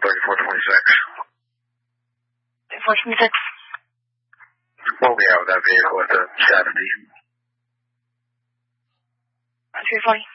3426. What we have with that vehicle at the 70? 340.